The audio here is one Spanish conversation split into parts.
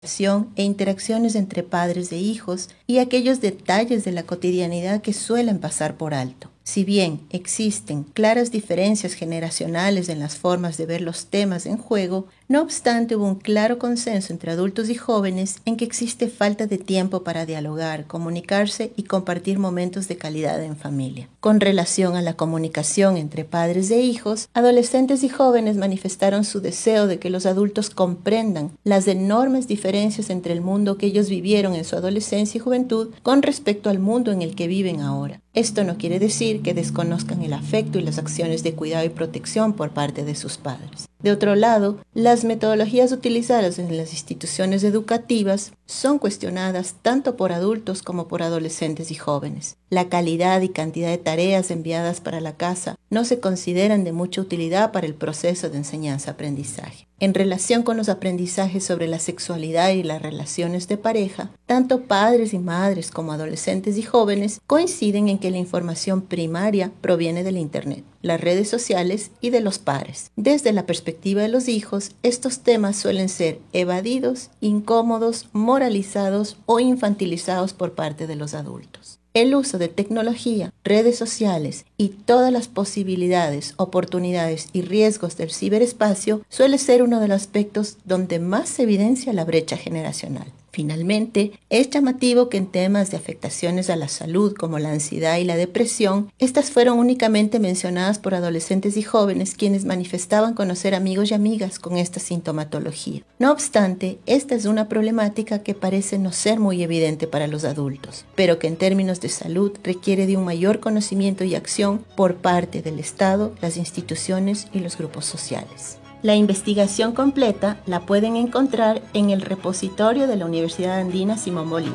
e interacciones entre padres e hijos y aquellos detalles de la cotidianidad que suelen pasar por alto. Si bien existen claras diferencias generacionales en las formas de ver los temas en juego, no obstante hubo un claro consenso entre adultos y jóvenes en que existe falta de tiempo para dialogar, comunicarse y compartir momentos de calidad en familia. Con relación a la comunicación entre padres e hijos, adolescentes y jóvenes manifestaron su deseo de que los adultos comprendan las enormes diferencias entre el mundo que ellos vivieron en su adolescencia y juventud con respecto al mundo en el que viven ahora. Esto no quiere decir que desconozcan el afecto y las acciones de cuidado y protección por parte de sus padres. De otro lado, las metodologías utilizadas en las instituciones educativas son cuestionadas tanto por adultos como por adolescentes y jóvenes. La calidad y cantidad de tareas enviadas para la casa no se consideran de mucha utilidad para el proceso de enseñanza-aprendizaje. En relación con los aprendizajes sobre la sexualidad y las relaciones de pareja, tanto padres y madres como adolescentes y jóvenes coinciden en que la información primaria proviene del Internet, las redes sociales y de los pares. Desde la perspectiva de los hijos, estos temas suelen ser evadidos, incómodos, moralizados o infantilizados por parte de los adultos. El uso de tecnología, redes sociales y todas las posibilidades, oportunidades y riesgos del ciberespacio suele ser uno de los aspectos donde más se evidencia la brecha generacional. Finalmente, es llamativo que en temas de afectaciones a la salud como la ansiedad y la depresión, estas fueron únicamente mencionadas por adolescentes y jóvenes quienes manifestaban conocer amigos y amigas con esta sintomatología. No obstante, esta es una problemática que parece no ser muy evidente para los adultos, pero que en términos de salud requiere de un mayor conocimiento y acción por parte del Estado, las instituciones y los grupos sociales. La investigación completa la pueden encontrar en el repositorio de la Universidad Andina Simón Bolívar.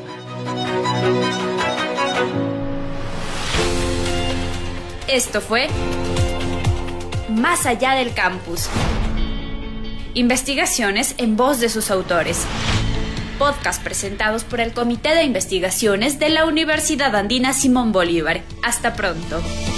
Esto fue Más allá del campus. Investigaciones en voz de sus autores. Podcast presentados por el Comité de Investigaciones de la Universidad Andina Simón Bolívar. Hasta pronto.